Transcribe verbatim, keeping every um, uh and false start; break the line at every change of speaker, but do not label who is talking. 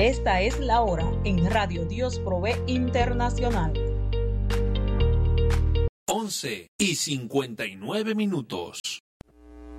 Esta es la hora en Radio Dios Provee Internacional.
once y cincuenta y nueve minutos.